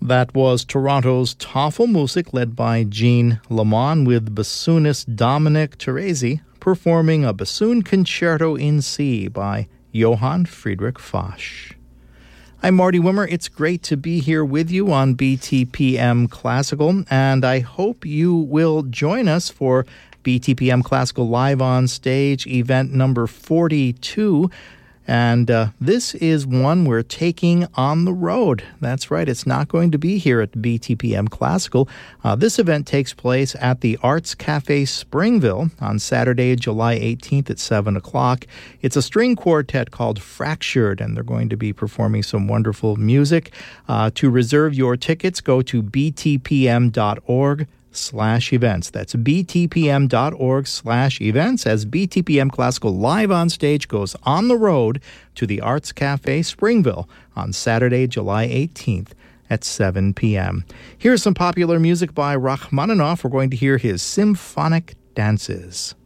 That was Toronto's Tafelmusik, led by Jean Lamont, with bassoonist Dominic Teresi performing a bassoon concerto in C by Johann Friedrich Foch. I'm Marty Wimmer. It's great to be here with you on BTPM Classical, and I hope you will join us for BTPM Classical Live on Stage event number 42. And this is one we're taking on the road. That's right, it's not going to be here at BTPM Classical. This event takes place at the Arts Cafe Springville on Saturday, July 18th at 7 o'clock. It's a string quartet called Fractured, and they're going to be performing some wonderful music. To reserve your tickets, go to btpm.org/events. That's btpm.org/events as BTPM Classical Live on Stage goes on the road to the Arts Cafe Springville on Saturday, July 18th at 7 p.m. Here's some popular music by Rachmaninoff. We're going to hear his Symphonic Dances.